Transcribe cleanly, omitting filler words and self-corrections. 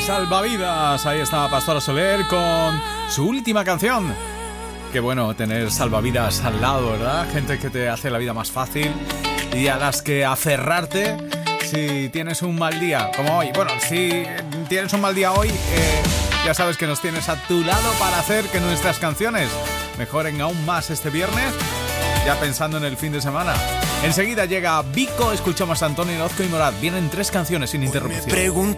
Salvavidas, ahí está Pastora Soler con su última canción. Qué bueno tener salvavidas al lado, ¿verdad? Gente que te hace la vida más fácil y a las que aferrarte si tienes un mal día, como hoy. Bueno, si tienes un mal día hoy, ya sabes que nos tienes a tu lado para hacer que nuestras canciones mejoren aún más este viernes, ya pensando en el fin de semana. Enseguida llega Vico, escuchamos a Antonio Orozco y Morat. Vienen 3 canciones sin interrupción.